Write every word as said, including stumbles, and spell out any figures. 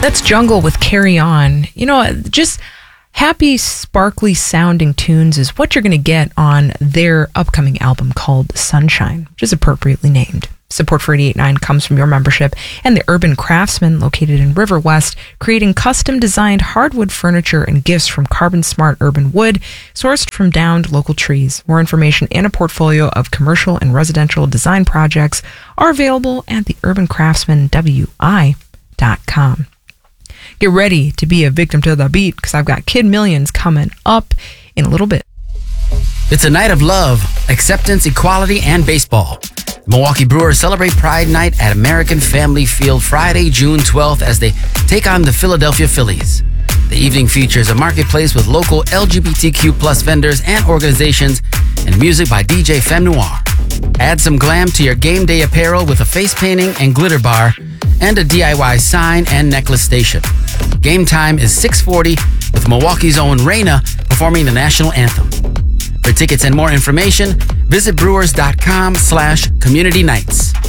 That's Jungle with Carry On. You know, just happy, sparkly sounding tunes is what you're going to get on their upcoming album called Sunshine, which is appropriately named. Support for eighty-eight point nine comes from your membership and the Urban Craftsman, located in River West, creating custom-designed hardwood furniture and gifts from carbon-smart urban wood, sourced from downed local trees. More information and a portfolio of commercial and residential design projects are available at the urban craftsman w i dot com. Get ready to be a victim to the beat, because I've got Kid Millions coming up in a little bit. It's a night of love, acceptance, equality, and baseball. The Milwaukee Brewers celebrate Pride Night at American Family Field Friday, June twelfth, as they take on the Philadelphia Phillies. The evening features a marketplace with local L G B T Q plus vendors and organizations, and music by D J Femme Noir. Add some glam to your game day apparel with a face painting and glitter bar, and a D I Y sign and necklace station. Game time is six forty, with Milwaukee's own Raina performing the national anthem. For tickets and more information, visit brewers.com slash community nights.